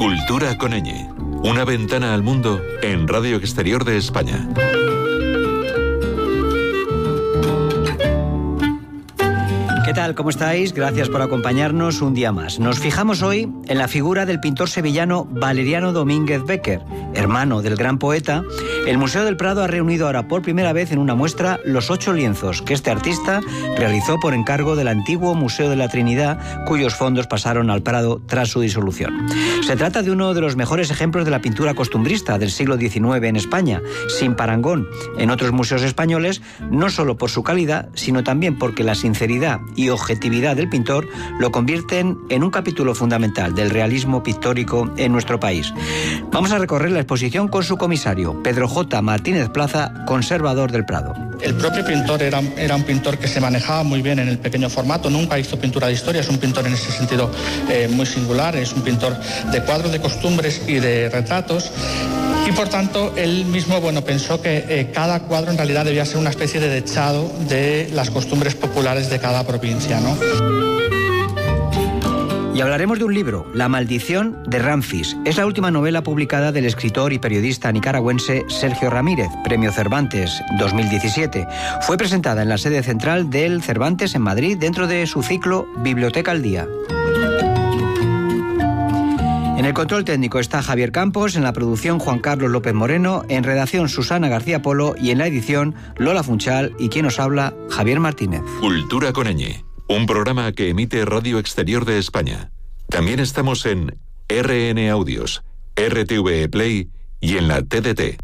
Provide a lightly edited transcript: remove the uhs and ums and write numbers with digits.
Cultura con ñ. Una ventana al mundo en Radio Exterior de España. ¿Qué tal? ¿Cómo estáis? Gracias por acompañarnos un día más. Nos fijamos hoy en la figura del pintor sevillano Valeriano Domínguez Bécquer, hermano del gran poeta. El Museo del Prado ha reunido ahora por primera vez en una muestra los 8 lienzos que este artista realizó por encargo del antiguo Museo de la Trinidad, cuyos fondos pasaron al Prado tras su disolución. Se trata de uno de los mejores ejemplos de la pintura costumbrista del siglo XIX en España, sin parangón en otros museos españoles, no solo por su calidad, sino también porque la sinceridad y objetividad del pintor lo convierten en un capítulo fundamental del realismo pictórico en nuestro país. Vamos a recorrer la exposición con su comisario, Pedro J. Martínez Plaza, conservador del Prado. El propio pintor era un pintor que se manejaba muy bien en el pequeño formato, nunca hizo pintura de historia, es un pintor en ese sentido muy singular, es un pintor de cuadros de costumbres y de retratos. Y por tanto, él mismo pensó que cada cuadro en realidad debía ser una especie de dechado de las costumbres populares de cada provincia, ¿no? Y hablaremos de un libro, La maldición de Ramfis. Es la última novela publicada del escritor y periodista nicaragüense Sergio Ramírez, Premio Cervantes 2017. Fue presentada en la sede central del Cervantes en Madrid dentro de su ciclo Biblioteca al Día. En el control técnico está Javier Campos, en la producción Juan Carlos López Moreno, en redacción Susana García Polo y en la edición Lola Funchal y quien os habla, Javier Martínez. Cultura con ñ, un programa que emite Radio Exterior de España. También estamos en RN Audios, RTV Play y en la TDT.